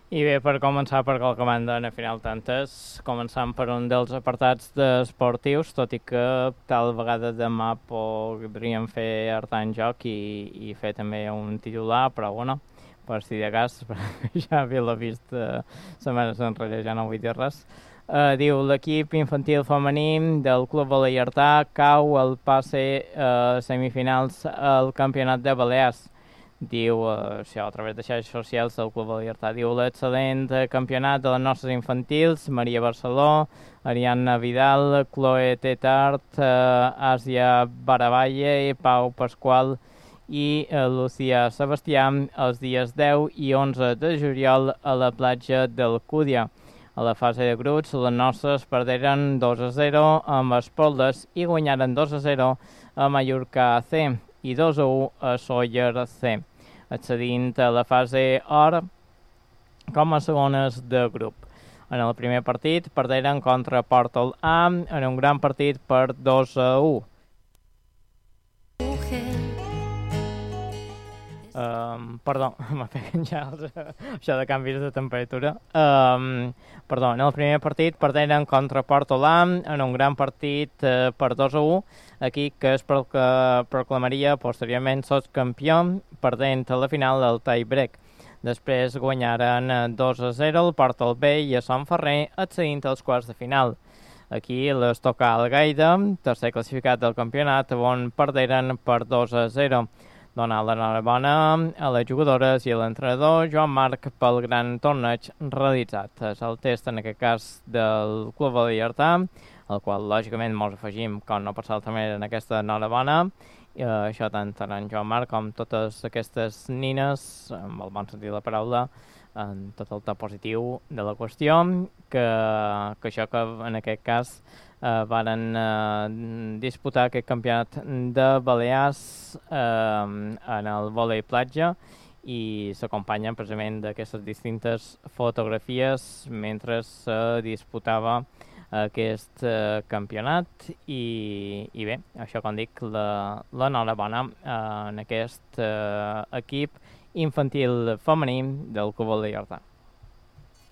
I bé, per començar, perquè el que van a final tantes, començant per un dels apartats d'esportius, tot i que tal vegada demà podríem fer hartar en joc i fer també un titular, però bueno, per si de cas, ja havia la vist setmanes enrere, ja no vull dir res. Diu, l'equip infantil femení del Club Baleartà cau al passe semifinals al Campionat de Balears. Diu, això a través de xarxes socials del Club Baleartà, diu l'excel·lent campionat de les nostres infantils, Maria Barceló, Ariadna Vidal, Chloe Tetart, Àsia Baravalle, Pau Pasqual i Lucía Sebastià els dies 10 i 11 de juliol a la platja d'Alcúdia. A la fase de grups, les nostres perderen 2-0 amb Espoldes i guanyaren 2-0 a Mallorca C i 2-1 a Sóller C, accedint a la fase OR com a segones de grup. En el primer partit perderen contra Portal A en un gran partit per 2-1. Perdó, m'ha fet ja això de canvis de temperatura. Perdó, en el primer partit perderen contra Portal A en un gran partit per 2-1, aquí que es proclamaria posteriorment sotscampió, perdent a la final del tie-break. Després guanyaren 2-0 el Portal B i a Sant Ferrer, accedint als quarts de final. Aquí les toca Algaida, tercer classificat del campionat, on perderen per 2-0. Donar l'enhorabona a les jugadores i a l'entrenador Joan Marc pel gran torneig realitzat. És el test, en aquest cas, del Club Baleartà, al qual, lògicament, ens afegim, com no pot ser altra manera, en aquesta enhorabona. Això tant en Joan Marc com totes aquestes nines, amb el bon sentit de la paraula, en tot el to positiu de la qüestió, que això que en aquest cas varen disputar aquest campionat de Balears en el vòlei platja i s'acompanyen precisament d'aquestes distintes fotografies mentre se disputava aquest campionat i bé, això com dic, l'enhorabona en aquest equip infantil femení del Club Baleartà.